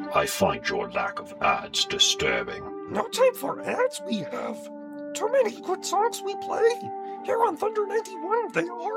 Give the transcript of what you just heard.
I find your lack of ads disturbing. No time for ads, we have too many good songs we play. Here on Thunder 91, they are